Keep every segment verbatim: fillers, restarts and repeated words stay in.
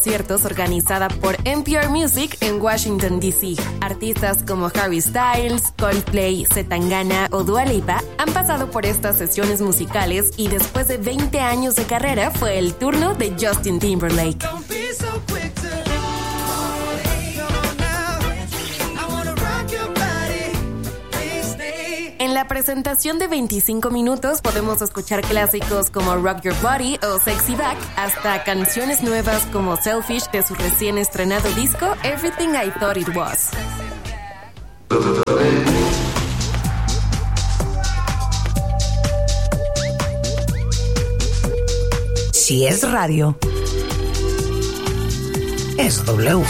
conciertos organizada por N P R Music en Washington, D C Artistas como Harry Styles, Coldplay, Zetangana o Dua Lipa han pasado por estas sesiones musicales y después de veinte años de carrera fue el turno de Justin Timberlake. En la presentación de veinticinco minutos podemos escuchar clásicos como Rock Your Body o Sexy Back, hasta canciones nuevas como Selfish de su recién estrenado disco Everything I Thought It Was. Si es radio, es W.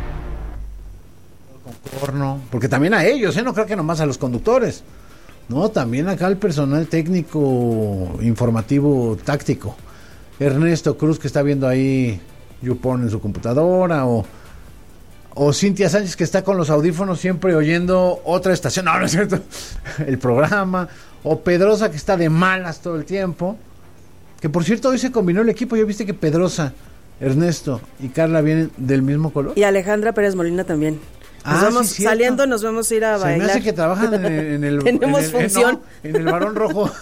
Concorno, porque también a ellos, ¿eh? No creo que nomás a los conductores. No, también acá el personal técnico, informativo, táctico. Ernesto Cruz, que está viendo ahí YouPorn en su computadora, o, o Cintia Sánchez, que está con los audífonos siempre oyendo otra estación, no, no es cierto, el programa, o Pedrosa, que está de malas todo el tiempo, que por cierto hoy se combinó el equipo. ¿Ya viste que Pedrosa, Ernesto y Carla vienen del mismo color? Y Alejandra Pérez Molina también. Nos Ah, vamos sí, saliendo, nos vamos a ir a Se bailar. me hace que trabajan en el... En el Tenemos en el, función. En, no, en el Barón Rojo.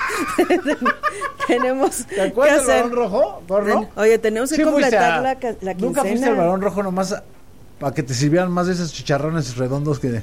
Tenemos ¿Te acuerdas del Barón Rojo? ¿Porno? Oye, tenemos que Sí, completar a, la, la quincena. ¿Nunca fuiste al Barón Rojo nomás a, para que te sirvieran más de esos chicharrones redondos que...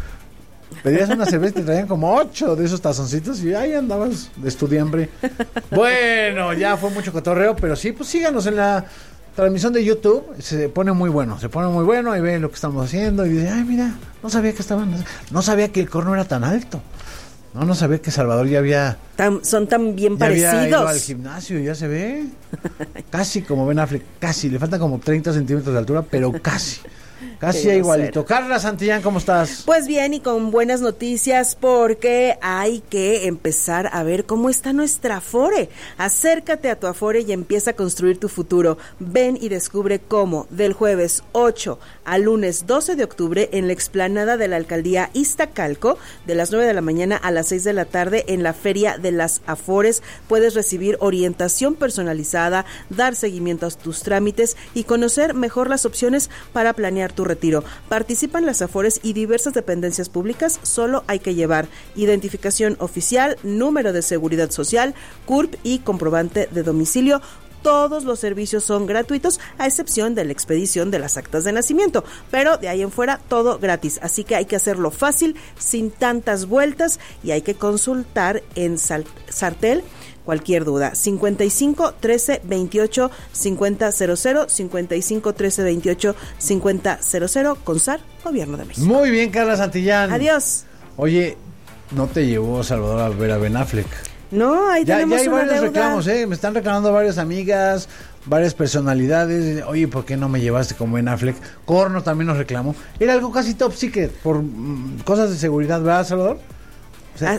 Pedías una cerveza y te traían como ocho de esos tazoncitos y ahí andabas de estudiambre. Bueno, ya fue mucho cotorreo, pero sí, pues síganos en la transmisión de YouTube. Se pone muy bueno, se pone muy bueno. Ahí ven lo que estamos haciendo y dice, ay, mira, no sabía que estaban, no sabía que el corno era tan alto. No, no sabía que Salvador ya había... Tan, son tan bien ya parecidos. había ido al gimnasio, ya se ve. Casi como Ben Affleck, casi. Le faltan como treinta centímetros de altura, pero casi. Casi igualito. Carla Santillán, ¿cómo estás? Pues bien, y con buenas noticias, porque hay que empezar a ver cómo está nuestra Afore. Acércate a tu Afore y empieza a construir tu futuro. Ven y descubre cómo, del jueves ocho al lunes doce de octubre, en la explanada de la alcaldía Iztacalco, de las nueve de la mañana a las seis de la tarde, en la Feria de las Afores, puedes recibir orientación personalizada, dar seguimiento a tus trámites y conocer mejor las opciones para planear tu retiro. Participan las Afores y diversas dependencias públicas. Solo hay que llevar identificación oficial, número de seguridad social, C U R P y comprobante de domicilio. Todos los servicios son gratuitos, a excepción de la expedición de las actas de nacimiento, pero de ahí en fuera todo gratis, así que hay que hacerlo fácil, sin tantas vueltas, y hay que consultar en Sal- Sartel cualquier duda. cincuenta y cinco, trece, veintiocho, cincuenta, cero cero, cincuenta y cinco, trece, veintiocho, cincuenta, cero cero, CONSAR, Gobierno de México. Muy bien, Carla Santillán. Adiós. Oye, ¿no te llevó Salvador a ver a Ben Affleck? No, ahí Ya, tenemos ya hay una varios deuda. reclamos, ¿eh? Me están reclamando varias amigas, varias personalidades. Oye, ¿por qué no me llevaste con Ben Affleck? Corno también nos reclamó. Era algo casi top secret por mm, cosas de seguridad, ¿verdad, Salvador? O sea, Ah,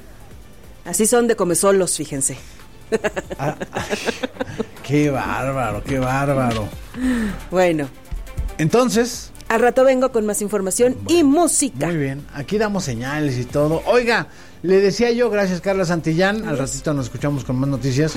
así son de comezolos, fíjense. ah, ah, qué bárbaro, qué bárbaro. Bueno, Entonces, al rato vengo con más información y música. muy bien, aquí damos señales y todo. Oiga, le decía yo, gracias Carla Santillán, al ratito nos escuchamos con más noticias,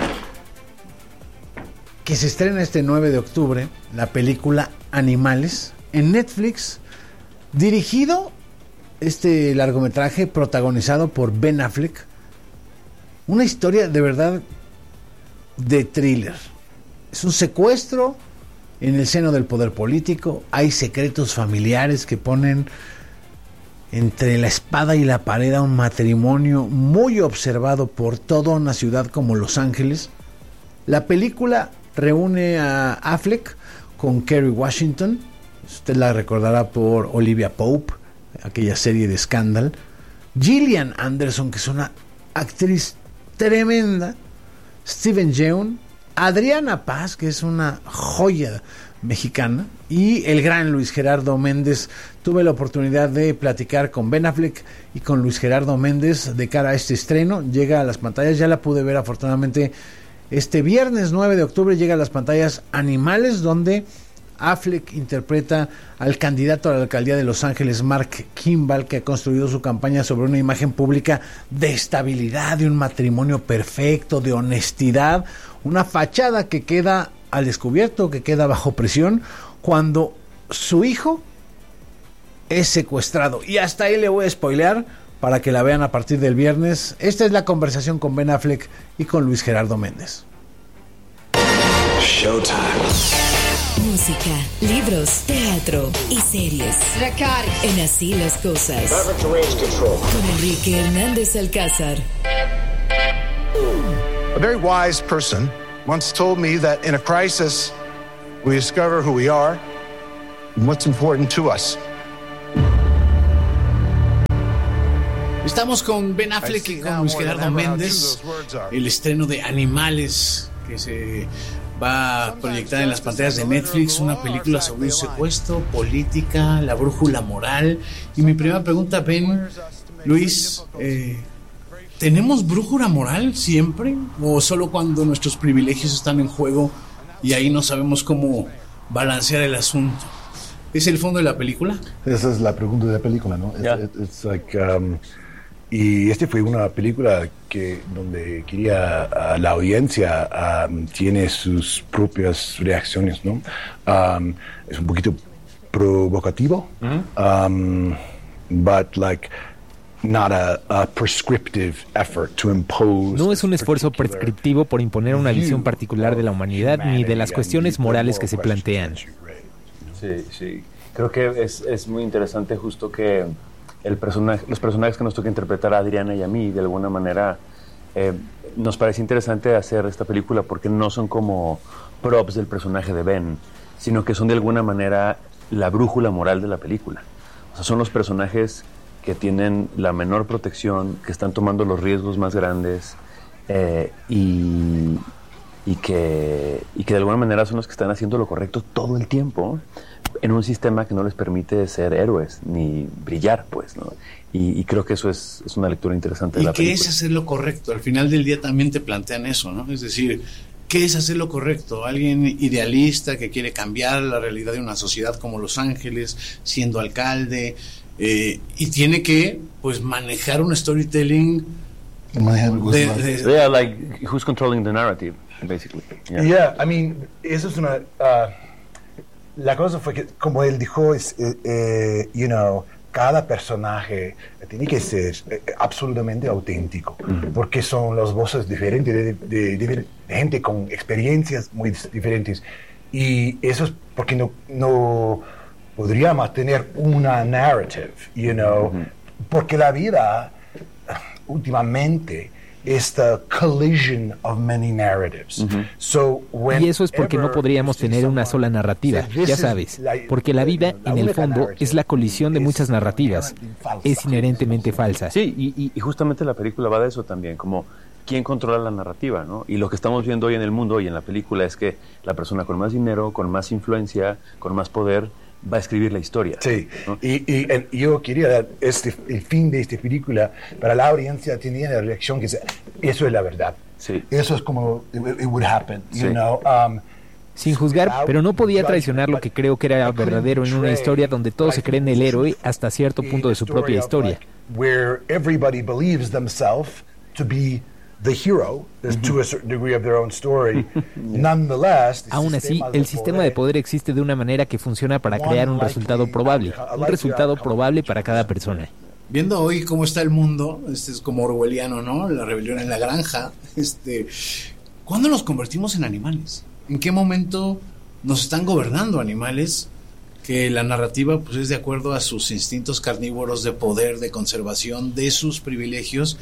que se estrena este nueve de octubre la película Animales en Netflix, dirigido este largometraje protagonizado por Ben Affleck, una historia de verdad de thriller. Es un secuestro en el seno del poder político, hay secretos familiares que ponen entre la espada y la pared a un matrimonio muy observado por toda una ciudad como Los Ángeles. La película reúne a Affleck con Kerry Washington, usted la recordará por Olivia Pope, aquella serie de Scandal, Gillian Anderson, que es una actriz tremenda, Steven Yeun, Adriana Paz, que es una joya mexicana, y el gran Luis Gerardo Méndez. Tuve la oportunidad de platicar con Ben Affleck y con Luis Gerardo Méndez de cara a este estreno. Llega a las pantallas, ya la pude ver afortunadamente este viernes nueve de octubre, llega a las pantallas Animales, donde Affleck interpreta al candidato a la alcaldía de Los Ángeles, Mark Kimball, que ha construido su campaña sobre una imagen pública de estabilidad, de un matrimonio perfecto, de honestidad, una fachada que queda al descubierto, que queda bajo prisión cuando su hijo es secuestrado. Y hasta ahí le voy a spoilear para que la vean a partir del viernes. Esta es la conversación con Ben Affleck y con Luis Gerardo Méndez. Showtime. Música, libros, teatro y series. En Así las Cosas. Con Enrique Hernández Alcázar. A very wise person once told me that in a crisis, we discover who we are and what's important to us. Estamos con Ben Affleck y con Luis Gerardo Méndez. El estreno de Animales, que se va a proyectar en las pantallas de Netflix, una película sobre un secuestro, política, la brújula moral. Y mi primera pregunta, Ben, Luis, eh, ¿tenemos brújula moral siempre? ¿O solo cuando nuestros privilegios están en juego y ahí no sabemos cómo balancear el asunto? ¿Es el fondo de la película? Esa es la pregunta de la película, ¿no? Yeah. It's, it's like, um, y este fue una película que donde quería uh, la audiencia um, tiene sus propias reacciones, ¿no? Um, es un poquito provocativo, mm-hmm. um, but like not a, a prescriptive effort to impose. No es un esfuerzo prescriptivo por imponer una visión particular de la humanidad ni de las cuestiones morales que se plantean. Sí, sí. Creo que es, es muy interesante justo que el personaje, los personajes que nos toca interpretar a Adriana y a mí, de alguna manera, eh, nos parece interesante hacer esta película porque no son como props del personaje de Ben, sino que son de alguna manera la brújula moral de la película. O sea, son los personajes que tienen la menor protección, que están tomando los riesgos más grandes eh, y, y, que, y que de alguna manera son los que están haciendo lo correcto todo el tiempo en un sistema que no les permite ser héroes ni brillar, pues, ¿no? Y, y creo que eso es, es una lectura interesante de la película. ¿Y qué es hacer lo correcto? Al final del día también te plantean eso, ¿no? Es decir, ¿qué es hacer lo correcto? Alguien idealista que quiere cambiar la realidad de una sociedad como Los Ángeles, siendo alcalde, eh, y tiene que, pues, manejar un storytelling de, de, yeah, like who's controlling the narrative, basically. Yeah, yeah I mean, eso es una... Uh, la cosa fue que, como él dijo, es, eh, eh, you know, cada personaje tiene que ser eh, absolutamente auténtico, mm-hmm. porque son las voces diferentes de, de, de, de gente con experiencias muy diferentes. Y eso es porque no, no podríamos tener una narrative, you know, mm-hmm. porque la vida últimamente esta collision of many narratives. Uh-huh. So y eso es porque no podríamos tener una sola narrativa, ya sabes, porque la vida, en el fondo, es la colisión de muchas narrativas, es inherentemente falsa. Sí, y, y justamente la película va de eso también, como quién controla la narrativa, ¿no? Y lo que estamos viendo hoy en el mundo y en la película es que la persona con más dinero, con más influencia, con más poder, va a escribir la historia. Sí, ¿no? y, y, y yo quería dar este, el fin de esta película para la audiencia tenía la reacción que eso es la verdad. Sí. Eso es como it, it would happen, sí. you know. Um, Sin juzgar, pero no podía traicionar lo que creo que era verdadero en una historia donde todos se creen el héroe hasta cierto punto de su propia historia. Where everybody believes themselves to be the hero, to a certain degree of their own story. Nonetheless, aún así, el sistema de poder existe de una manera que funciona para crear un resultado probable, un resultado probable para cada persona. Viendo hoy cómo está el mundo, este es como orwelliano, ¿no? La rebelión en la granja. Este, ¿cuándo nos convertimos en animales? ¿En qué momento nos están gobernando animales? Que la narrativa pues es de acuerdo a sus instintos carnívoros de poder, de conservación, de sus privilegios,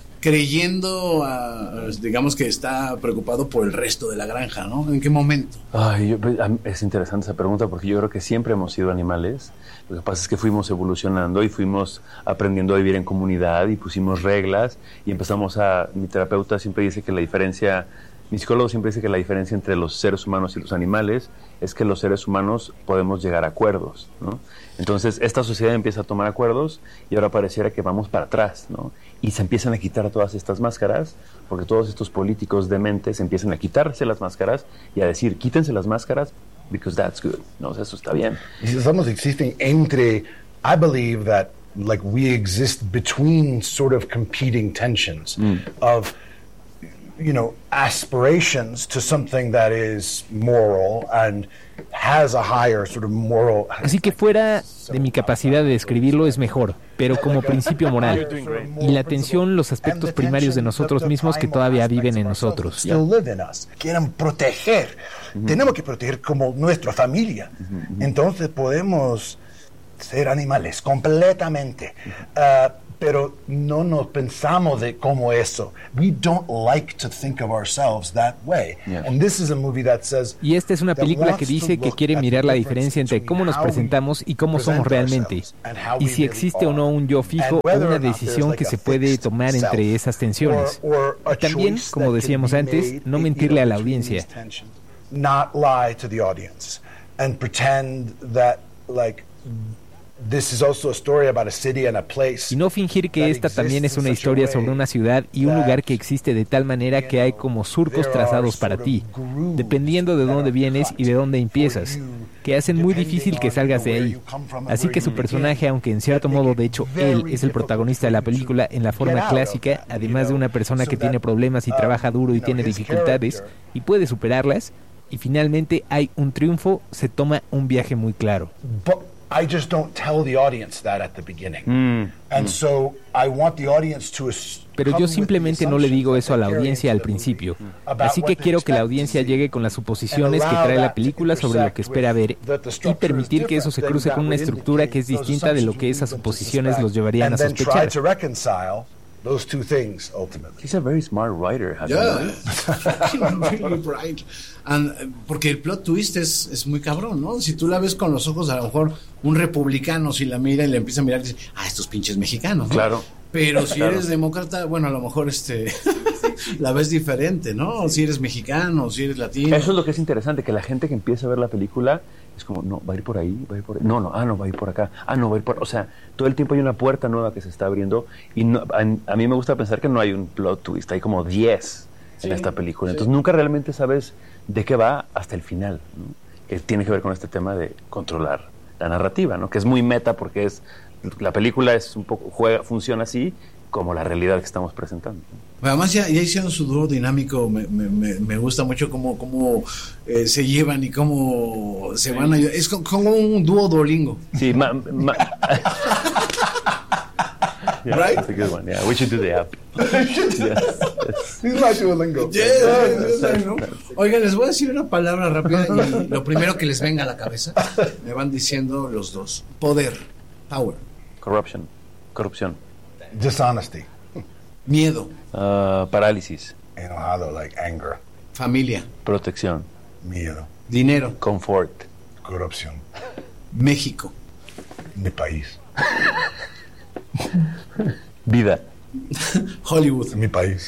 creyendo, a, digamos que está preocupado por el resto de la granja, ¿no? ¿En qué momento? Ay, yo, es interesante esa pregunta porque yo creo que siempre hemos sido animales. Lo que pasa es que fuimos evolucionando y fuimos aprendiendo a vivir en comunidad y pusimos reglas y empezamos a... Mi terapeuta siempre dice que la diferencia... Mi psicólogo siempre dice que la diferencia entre los seres humanos y los animales es que los seres humanos podemos llegar a acuerdos, ¿no? Entonces, esta sociedad empieza a tomar acuerdos y ahora pareciera que vamos para atrás, ¿no? Y se empiezan a quitar todas estas máscaras, porque todos estos políticos dementes empiezan a quitarse las máscaras y a decir, quítense las máscaras because that's good, ¿no? O sea, eso está bien. Y si estamos existen entre, I believe that like we exist between sort of competing tensions mm. of you know, aspirations to something that is moral and has a higher sort of moral. Así que fuera de mi capacidad de describirlo es mejor, pero como principio moral. Y la tensión, los aspectos primarios de nosotros mismos que todavía viven en nosotros. Still live in us. Quieren proteger. Uh-huh. Tenemos que proteger como nuestra familia. Uh-huh. Entonces podemos ser animales completamente. Uh, pero no nos pensamos de como eso. We don't like to think of ourselves that way. Yeah. And this is a movie that says, y esta es una película que dice que quiere mirar la diferencia entre cómo nos presentamos y cómo somos realmente, y si existe o no un yo fijo o una decisión que se puede tomar entre esas tensiones. Y también, como decíamos antes, no mentirle a la audiencia. Not lie to the audience and pretend that like this is also a story about a city and a place. Y no fingir que esta también es una historia sobre una ciudad y un lugar que existe de tal manera que hay como surcos trazados para ti, dependiendo de dónde vienes y de dónde empiezas, que hacen muy difícil que salgas de ahí. Así que su personaje, aunque en cierto modo de hecho él es el protagonista de la película en la forma clásica, además de una persona que tiene problemas y trabaja duro y tiene dificultades y puede superarlas, y finalmente hay un triunfo, se toma un viaje muy claro. I just don't tell the audience that at the beginning. Mm. And so I want the audience to Pero yo simplemente no le digo eso a la audiencia al principio. Así que quiero que la audiencia llegue con las suposiciones que trae la película sobre lo que espera ver y permitir que eso se cruce con una estructura que es distinta de lo que esas suposiciones los llevarían a sospechar. Those two things, ultimately. He's a very smart writer. Yeah, really bright. And, uh, porque el plot twist es, es muy cabrón, ¿no? Si tú la ves con los ojos, a lo mejor un republicano si la mira y le empieza a mirar y dice, ah, estos pinches mexicanos, ¿no? Claro. Pero si claro. eres demócrata, bueno, a lo mejor este la ves diferente, ¿no? Si eres mexicano, si eres latino. Eso es lo que es interesante, que la gente que empieza a ver la película es como, no, va a ir por ahí, va a ir por ahí. No, no, ah, no, va a ir por acá. Ah, no, va a ir por... O sea, todo el tiempo hay una puerta nueva que se está abriendo y no, a, a mí me gusta pensar que no hay un plot twist, hay como diez sí, en esta película. Entonces sí. Nunca realmente sabes de qué va hasta el final, ¿no? Que tiene que ver con este tema de controlar la narrativa, ¿no? Que es muy meta porque es... La película es un poco... juega, funciona así como la realidad que estamos presentando, ¿no? Además ya, ya hicieron su dúo dinámico, me, me, me gusta mucho cómo, cómo eh, se llevan y cómo se sí. van a... Es como un dúo Duolingo. Sí, ma, ma, yeah, right? That's a good one. Yeah, we should do the app. yes, yes. He's my Duolingo. Yes, yes, yes, ¿no? Oigan, les voy a decir una palabra rápida y lo primero que les venga a la cabeza me van diciendo los dos. Poder, power. Corruption, corrupción. Dishonesty. Miedo. Uh, parálisis. Enojado, like anger. Familia. Protección. Miedo. Dinero. Confort. Corrupción. México. Mi país. Vida. Hollywood. Mi país.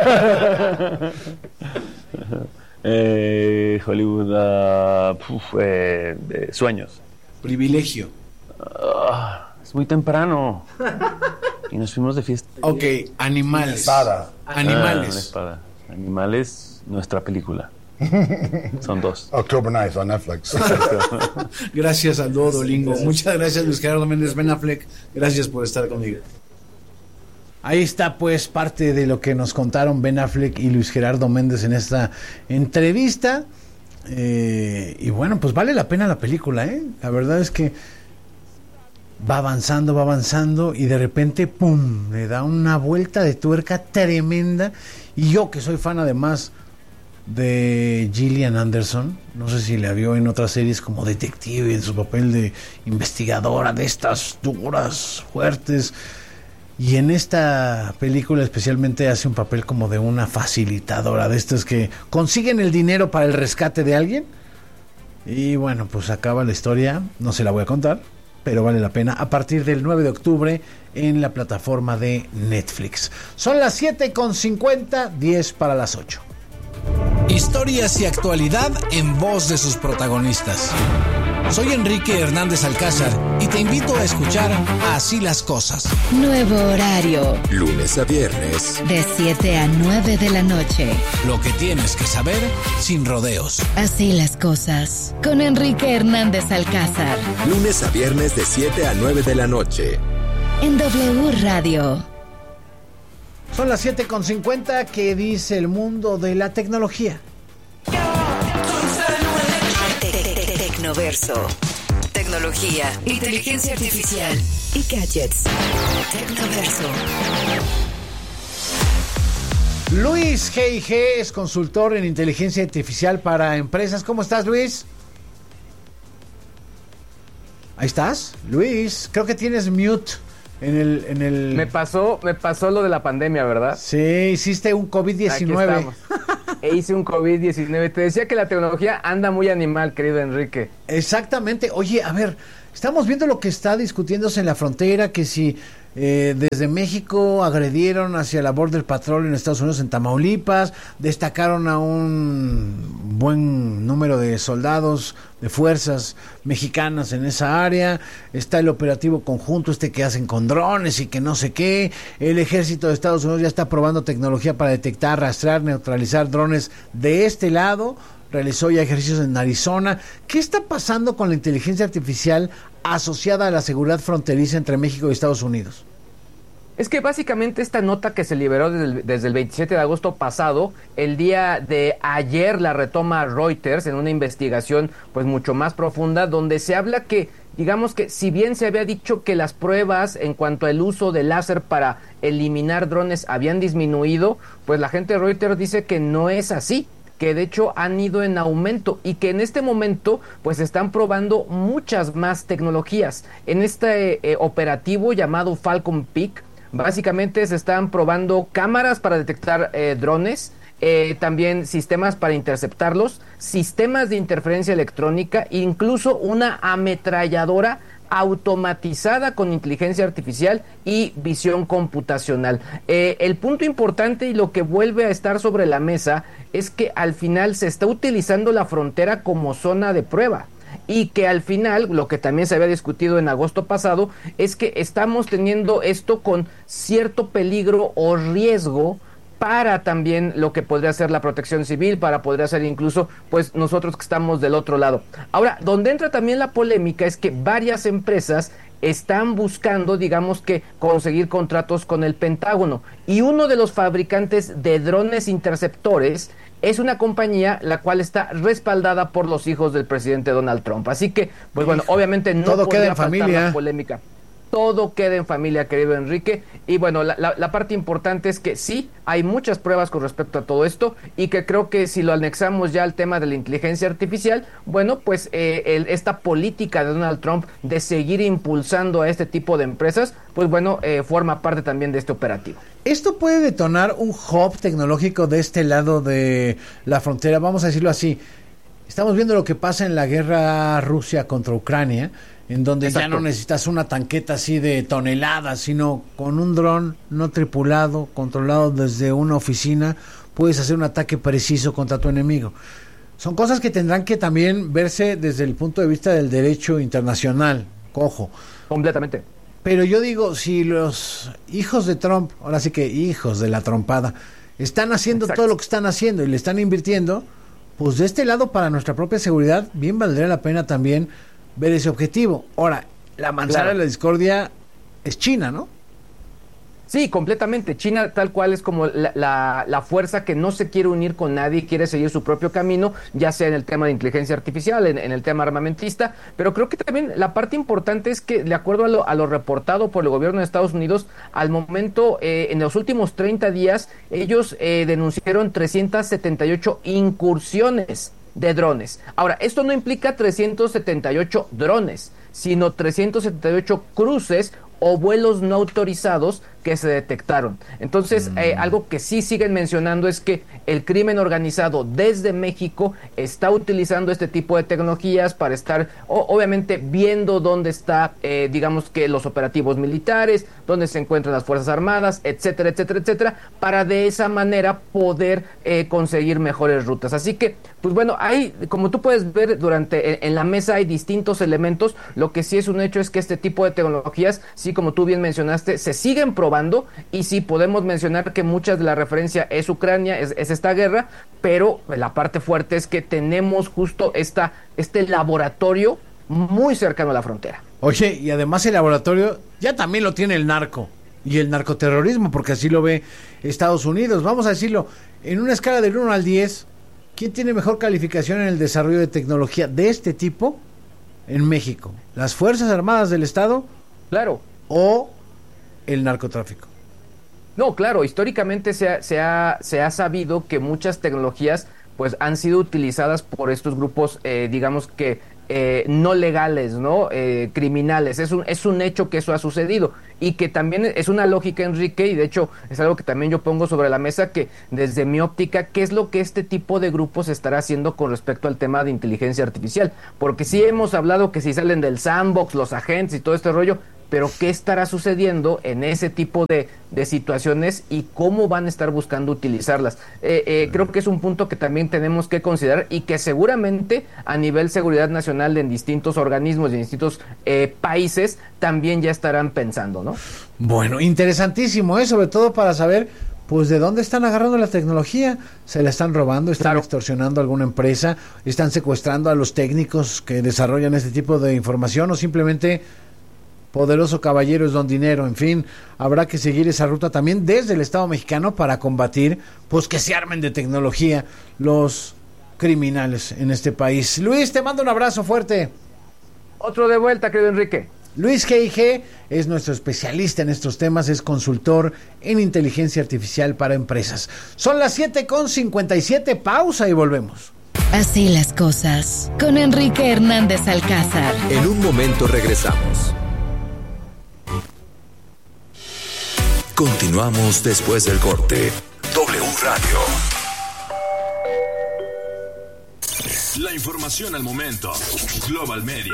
eh, Hollywood. Uh, uf, eh, eh, sueños. Privilegio. Uh, es muy temprano. Y nos fuimos de fiesta. Ok, animales. Espada. Animales. Ah, una espada. Animales, nuestra película. Son dos. October ninth on Netflix. Gracias al dúo Duolingo. Muchas gracias, Luis Gerardo Méndez, Ben Affleck. Gracias por estar conmigo. Ahí está pues parte de lo que nos contaron Ben Affleck y Luis Gerardo Méndez en esta entrevista. Eh, y bueno, pues vale la pena la película, ¿eh? La verdad es que va avanzando, va avanzando y de repente, ¡pum!, le da una vuelta de tuerca tremenda. Y yo, que soy fan además de Gillian Anderson, no sé si la vio en otras series como detective, en su papel de investigadora de estas duras, fuertes, y en esta película especialmente hace un papel como de una facilitadora, de estas que consiguen el dinero para el rescate de alguien. Y bueno, pues acaba la historia, no se la voy a contar, pero vale la pena, a partir del nueve de octubre en la plataforma de Netflix. Son las siete con cincuenta, diez para las ocho. Historias y actualidad en voz de sus protagonistas. Soy Enrique Hernández Alcázar y te invito a escuchar Así las Cosas. Nuevo horario. Lunes a viernes. De siete a nueve de la noche. Lo que tienes que saber sin rodeos. Así las Cosas. Con Enrique Hernández Alcázar. Lunes a viernes de siete a nueve de la noche. En W Radio. Son las siete con cincuenta. ¿Qué dice el mundo de la tecnología? Tecnoverso. Tecnología, inteligencia artificial y gadgets. Tecnoverso. Luis G I G es consultor en inteligencia artificial para empresas. ¿Cómo estás, Luis? Ahí estás, Luis. Creo que tienes mute en el, en el... Me pasó, me pasó lo de la pandemia, ¿verdad? Sí, hiciste un COVID diecinueve. Aquí estamos. E hice un COVID diecinueve. Te decía que la tecnología anda muy animal, querido Enrique. Exactamente. Oye, a ver, estamos viendo lo que está discutiéndose en la frontera, que si eh, desde México agredieron hacia la Border Patrol en Estados Unidos, en Tamaulipas, destacaron a un buen número de soldados de fuerzas mexicanas en esa área, está el operativo conjunto este que hacen con drones y que no sé qué, el ejército de Estados Unidos ya está probando tecnología para detectar, rastrear, neutralizar drones de este lado, realizó ya ejercicios en Arizona. ¿Qué está pasando con la inteligencia artificial asociada a la seguridad fronteriza entre México y Estados Unidos? Es que básicamente esta nota que se liberó desde el, desde el veintisiete de agosto pasado, el día de ayer la retoma Reuters en una investigación pues mucho más profunda, donde se habla que, digamos que si bien se había dicho que las pruebas en cuanto al uso de láser para eliminar drones habían disminuido, pues la gente de Reuters dice que no es así, que de hecho han ido en aumento y que en este momento pues están probando muchas más tecnologías. En este eh, operativo llamado Falcon Peak, básicamente se están probando cámaras para detectar eh, drones, eh, también sistemas para interceptarlos, sistemas de interferencia electrónica, incluso una ametralladora automatizada con inteligencia artificial y visión computacional. Eh, el punto importante y lo que vuelve a estar sobre la mesa es que al final se está utilizando la frontera como zona de prueba. Y que al final, lo que también se había discutido en agosto pasado, es que estamos teniendo esto con cierto peligro o riesgo para también lo que podría ser la protección civil, para podría ser incluso pues nosotros que estamos del otro lado. Ahora, donde entra también la polémica es que varias empresas están buscando, digamos que, conseguir contratos con el Pentágono. Y uno de los fabricantes de drones interceptores es una compañía la cual está respaldada por los hijos del presidente Donald Trump. Así que, pues bueno, obviamente no todo queda en faltar familia. La polémica. Todo queda en familia, querido Enrique. Y bueno, la, la, la parte importante es que sí, hay muchas pruebas con respecto a todo esto y que creo que si lo anexamos ya al tema de la inteligencia artificial, bueno, pues eh, el, esta política de Donald Trump de seguir impulsando a este tipo de empresas, pues bueno, eh, forma parte también de este operativo. ¿Esto puede detonar un hub tecnológico de este lado de la frontera? Vamos a decirlo así. Estamos viendo lo que pasa en la guerra Rusia contra Ucrania, en donde Exacto. ya no necesitas una tanqueta así de toneladas, sino con un dron no tripulado, controlado desde una oficina, puedes hacer un ataque preciso contra tu enemigo. Son cosas que tendrán que también verse desde el punto de vista del derecho internacional, cojo. Completamente. Pero yo digo, si los hijos de Trump, ahora sí que hijos de la trompada, están haciendo Exacto. todo lo que están haciendo y le están invirtiendo, pues de este lado para nuestra propia seguridad, bien valdría la pena también ver ese objetivo. Ahora, la manzana claro. de la discordia es China, ¿no? Sí, completamente. China tal cual es como la, la, la fuerza que no se quiere unir con nadie, quiere seguir su propio camino, ya sea en el tema de inteligencia artificial, en, en el tema armamentista, pero creo que también la parte importante es que, de acuerdo a lo, a lo reportado por el gobierno de Estados Unidos, al momento, eh, en los últimos treinta días, ellos eh, denunciaron trescientas setenta y ocho incursiones de drones. Ahora, esto no implica trescientos setenta y ocho drones, sino trescientos setenta y ocho cruces o vuelos no autorizados que se detectaron. Entonces, mm. eh, algo que sí siguen mencionando es que el crimen organizado desde México está utilizando este tipo de tecnologías para estar, o, obviamente, viendo dónde está, eh, digamos que los operativos militares, dónde se encuentran las Fuerzas Armadas, etcétera, etcétera, etcétera, para de esa manera poder eh, conseguir mejores rutas. Así que, pues bueno, hay, como tú puedes ver, durante en, en la mesa hay distintos elementos. Lo que sí es un hecho es que este tipo de tecnologías, sí, como tú bien mencionaste, se siguen probando, y sí podemos mencionar que muchas de la referencia es Ucrania, es, es esta guerra, pero la parte fuerte es que tenemos justo esta, este laboratorio muy cercano a la frontera. Oye, y además el laboratorio ya también lo tiene el narco. y el narcoterrorismo, porque así lo ve Estados Unidos. Vamos a decirlo, en una escala del uno al diez, ¿quién tiene mejor calificación en el desarrollo de tecnología de este tipo en México? ¿Las Fuerzas Armadas del Estado? Claro. ¿O el narcotráfico? No, claro, históricamente se ha, se ha, se ha sabido que muchas tecnologías pues han sido utilizadas por estos grupos, eh, digamos que eh, no legales, ¿no? Eh, criminales. Es un, es un hecho que eso ha sucedido y que también es una lógica, Enrique, y de hecho es algo que también yo pongo sobre la mesa, que desde mi óptica, ¿qué es lo que este tipo de grupos estará haciendo con respecto al tema de inteligencia artificial? Porque sí hemos hablado que si salen del sandbox, los agentes y todo este rollo, pero ¿qué estará sucediendo en ese tipo de, de situaciones y cómo van a estar buscando utilizarlas? Eh, eh, creo que es un punto que también tenemos que considerar y que seguramente a nivel seguridad nacional en distintos organismos y en distintos eh, países también ya estarán pensando, ¿no? Bueno, interesantísimo, ¿eh? Sobre todo para saber, pues, de dónde están agarrando la tecnología. Se la están robando, están claro. extorsionando a alguna empresa, están secuestrando a los técnicos que desarrollan este tipo de información, o simplemente poderoso caballero es don dinero. En fin, habrá que seguir esa ruta también desde el Estado mexicano para combatir, pues, que se armen de tecnología los criminales en este país. Luis, te mando un abrazo fuerte. Otro de vuelta, querido Enrique. Luis G I G es nuestro especialista en estos temas, es consultor en inteligencia artificial para empresas. Son las siete con cincuenta y siete, pausa y volvemos. Así las cosas, con Enrique Hernández Alcázar. En un momento regresamos. Continuamos después del corte. W Radio. La información al momento. Global Media.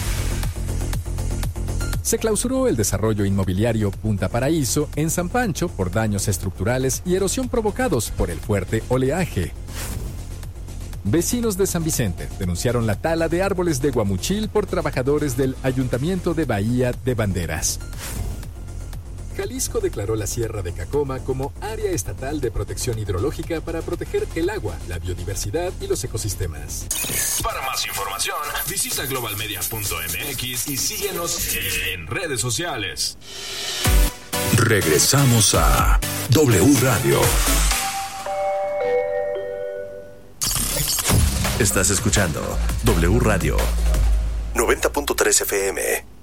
Se clausuró el desarrollo inmobiliario Punta Paraíso en San Pancho por daños estructurales y erosión provocados por el fuerte oleaje. Vecinos de San Vicente denunciaron la tala de árboles de guamuchil por trabajadores del Ayuntamiento de Bahía de Banderas. Jalisco declaró la Sierra de Cacoma como área estatal de protección hidrológica para proteger el agua, la biodiversidad y los ecosistemas. Para más información, visita global media punto m x y síguenos en redes sociales. Regresamos a W Radio. Estás escuchando W Radio noventa punto tres F M.